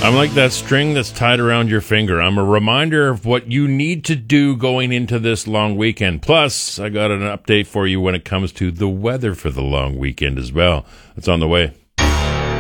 I'm like that string that's tied around your finger. I'm a reminder of what you need to do going into this long weekend. Plus, I got an update for you when it comes to the weather for the long weekend as well. It's on the way.